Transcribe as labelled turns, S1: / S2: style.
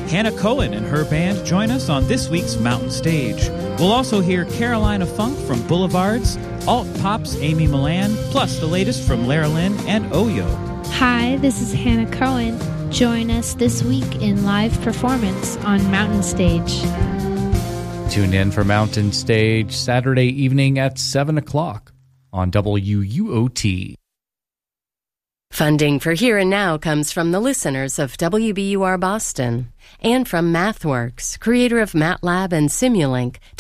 S1: Hannah Cohen and her band join us on this week's Mountain Stage. We'll also hear Carolina Funk from Boulevards, Alt Pop's Amy Milan, plus the latest from Lara Lynn and Oyo.
S2: Hi, this is Hannah Cohen. Join us this week in live performance on Mountain Stage.
S3: Tune in for Mountain Stage Saturday evening at 7 o'clock on WUOT.
S4: Funding for Here and Now comes from the listeners of WBUR Boston and from MathWorks, creator of MATLAB and Simulink,